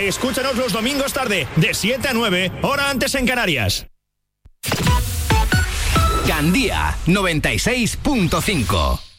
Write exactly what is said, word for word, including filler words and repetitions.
escúchanos los domingos tarde, de siete a nueve, hora antes en Canarias. Candía noventa y seis punto cinco.